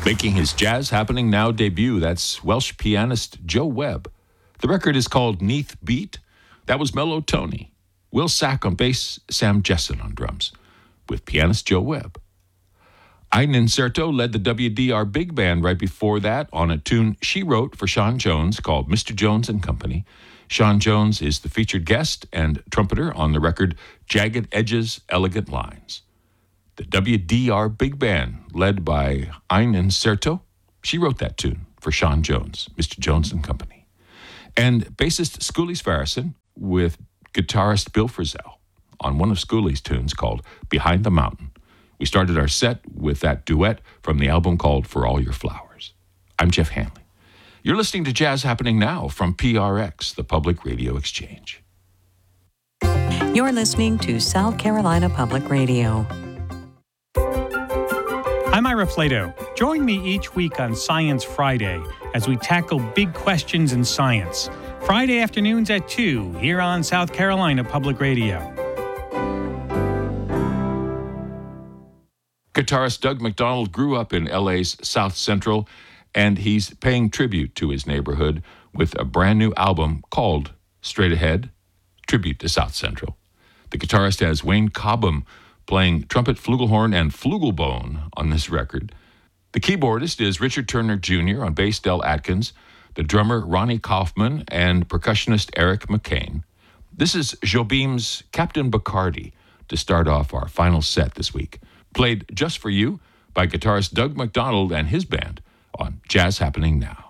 Making his Jazz Happening Now debut, that's Welsh pianist Joe Webb. The record is called Neath Beat. That was Mellow Tony. Will Sack on bass, Sam Jesson on drums, with pianist Joe Webb. Ein Inserto led the WDR Big Band right before that on a tune she wrote for Sean Jones called Mr. Jones and Company. Sean Jones is the featured guest and trumpeter on the record Jagged Edges, Elegant Lines. The WDR Big Band, led by Ein Inserto, she wrote that tune for Sean Jones, Mr. Jones and Company. And bassist Schoolies Farrison with guitarist Bill Frisell on one of Schoolies' tunes called Behind the Mountain. We started our set with that duet from the album called For All Your Flowers. I'm Jeff Hanley. You're listening to Jazz Happening Now from PRX, the Public Radio Exchange. You're listening to South Carolina Public Radio. I'm Ira Flato. Join me each week on Science Friday as we tackle big questions in science. Friday afternoons at 2 here on South Carolina Public Radio. Guitarist Doug McDonald grew up in LA's South Central, and he's paying tribute to his neighborhood with a brand new album called Straight Ahead, Tribute to South Central. The guitarist has Wayne Cobham playing trumpet, flugelhorn, and flugelbone on this record. The keyboardist is Richard Turner Jr. on bass, Del Atkins, the drummer Ronnie Kaufman, and percussionist Eric McCain. This is Jobim's Captain Bacardi to start off our final set this week, played just for you by guitarist Doug McDonald and his band on Jazz Happening Now.